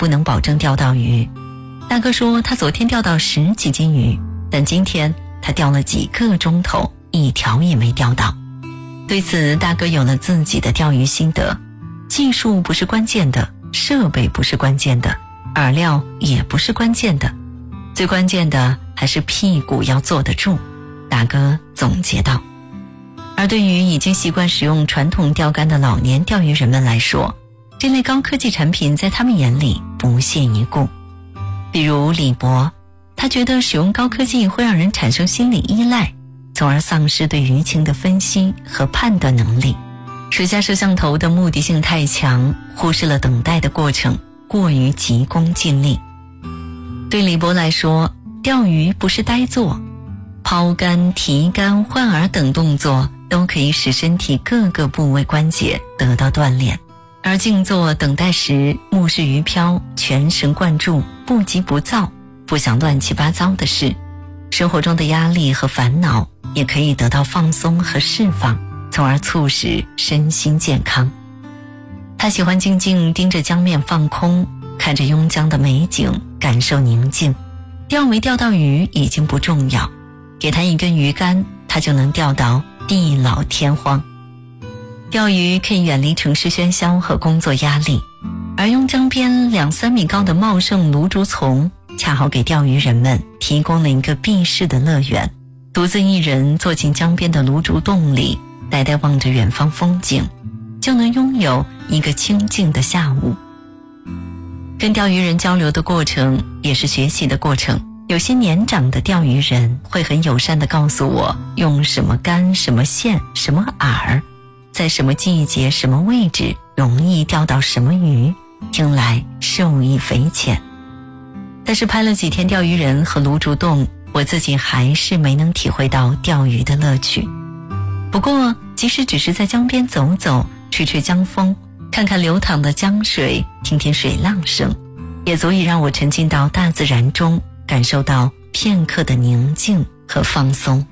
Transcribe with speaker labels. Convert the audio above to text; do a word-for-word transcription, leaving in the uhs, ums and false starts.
Speaker 1: 不能保证钓到鱼。大哥说他昨天钓到十几斤鱼，但今天他钓了几个钟头，一条也没钓到。对此，大哥有了自己的钓鱼心得：技术不是关键的，设备不是关键的，饵料也不是关键的，最关键的还是屁股要坐得住。大哥总结道。而对于已经习惯使用传统钓竿的老年钓鱼人们来说，这类高科技产品在他们眼里不屑一顾。比如李博，他觉得使用高科技会让人产生心理依赖，从而丧失对鱼情的分析和判断能力。水下摄像头的目的性太强，忽视了等待的过程，过于急功近利。对李博来说，钓鱼不是呆坐，抛竿、提竿、换饵等动作都可以使身体各个部位关节得到锻炼，而静坐等待时，目视鱼漂，全神贯注，不急不躁，不想乱七八糟的事，生活中的压力和烦恼也可以得到放松和释放，从而促使身心健康。他喜欢静静盯着江面放空，看着邕江的美景，感受宁静。钓没钓到鱼已经不重要，给他一根鱼竿，他就能钓到地老天荒。钓鱼可以远离城市喧嚣和工作压力，而邕江边两三米高的茂盛芦竹丛，恰好给钓鱼人们提供了一个避世的乐园。独自一人坐进江边的芦竹洞里，呆呆望着远方风景，就能拥有一个清静的下午。跟钓鱼人交流的过程也是学习的过程，有些年长的钓鱼人会很友善地告诉我用什么竿、什么线、什么饵，在什么季节、什么位置容易钓到什么鱼，听来受益匪浅。但是拍了几天钓鱼人和芦竹洞，我自己还是没能体会到钓鱼的乐趣。不过即使只是在江边走走，吹吹江风，看看流淌的江水，听听水浪声，也足以让我沉浸到大自然中，感受到片刻的宁静和放松。